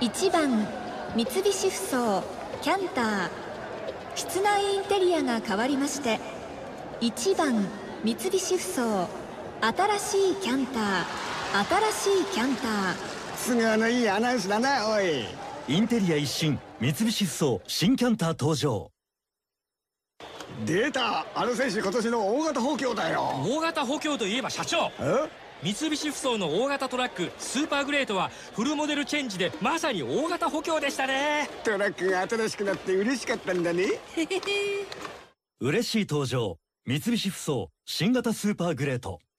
1番三菱ふそうキャンター。室内インテリアが変わりまして、1番三菱ふそう新しいキャンター。新しいキャンター。 都合のいいアナウンスだな。おい、 インテリア一新三菱ふそう新キャンター登場。 出た、あの選手今年の大型補強だよ。 大型補強といえば社長、三菱ふそうの大型トラックスーパーグレートはフルモデルチェンジでまさに大型補強でしたね。 トラックが新しくなって嬉しかったんだね。 嬉しい登場、三菱ふそう新型スーパーグレート。